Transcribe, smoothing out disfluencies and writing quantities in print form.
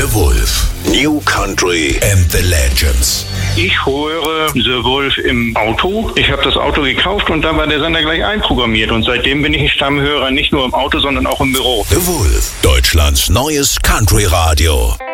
The Wolf. New Country and the Legends. Ich höre The Wolf im Auto. Ich habe das Auto gekauft und da war der Sender gleich einprogrammiert. Und seitdem bin ich ein Stammhörer, nicht nur im Auto, sondern auch im Büro. The Wolf, Deutschlands neues Country-Radio.